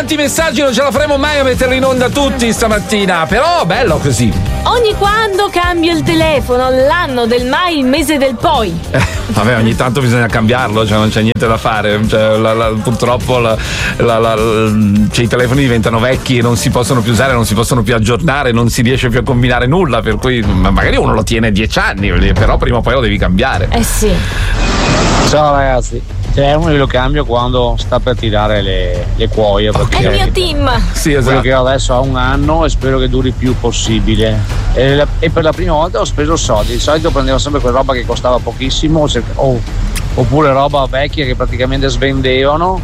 quanti messaggi, non ce la faremo mai a metterli in onda tutti stamattina, però bello così. Ogni quando cambio il telefono, l'anno del mai, il mese del poi. Vabbè, ogni tanto bisogna cambiarlo, cioè non c'è niente da fare, cioè, purtroppo cioè, i telefoni diventano vecchi e non si possono più usare, non si possono più aggiornare, non si riesce più a combinare nulla, per cui magari uno lo tiene 10 anni, però prima o poi lo devi cambiare. Sì. Ciao ragazzi, uno lo cambio quando sta per tirare le cuoie. È il mio team. Sì, esatto. Quello che ho adesso ha 1 anno e spero che duri più possibile. E per la prima volta ho speso soldi. Di solito prendevo sempre quella roba che costava pochissimo, oppure roba vecchia che praticamente svendevano.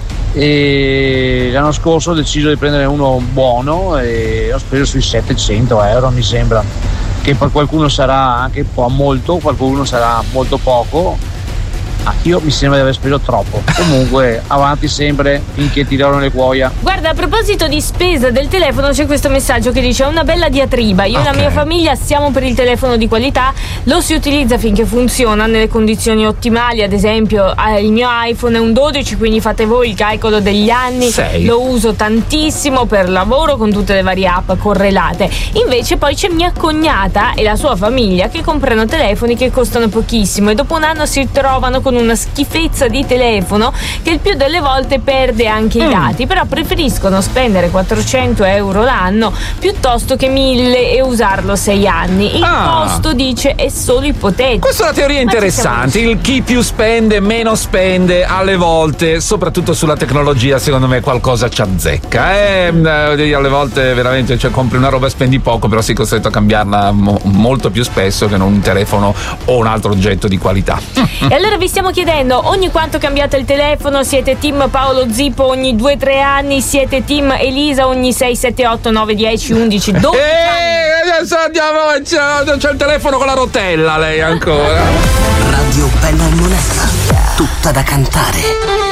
E l'anno scorso ho deciso di prendere uno buono e ho speso sui 700 euro, mi sembra, che per qualcuno sarà anche un po' molto, qualcuno sarà molto poco. Io mi sembra di aver speso troppo. Comunque avanti sempre finché tirano le cuoia. Guarda, a proposito di spesa del telefono, c'è questo messaggio che dice: una bella diatriba. Io e la mia famiglia siamo per il telefono di qualità, lo si utilizza finché funziona nelle condizioni ottimali. Ad esempio il mio iPhone è un 12, quindi fate voi il calcolo degli anni. 6. Lo uso tantissimo per lavoro con tutte le varie app correlate. Invece poi c'è mia cognata e la sua famiglia che comprano telefoni che costano pochissimo e dopo un anno si trovano con una schifezza di telefono che il più delle volte perde anche i dati, però preferiscono spendere 400 euro l'anno piuttosto che 1000 e usarlo 6 anni. Il costo, dice, è solo ipotetico. Questa è una teoria interessante. Il chi più spende meno spende, alle volte, soprattutto sulla tecnologia, secondo me qualcosa ci azzecca. Alle volte veramente, cioè, compri una roba e spendi poco, però sei costretto a cambiarla molto più spesso che non un telefono o un altro oggetto di qualità. E allora vi stiamo chiedendo: ogni quanto cambiate il telefono? Siete team Paolo Zippo ogni 2-3 anni? Siete team Elisa ogni 6, 7, 8, 9, 10, 11, 12 anni? Adesso andiamo, c'è il telefono con la rotella, lei ancora. Radio Bella e Monella, tutta da cantare.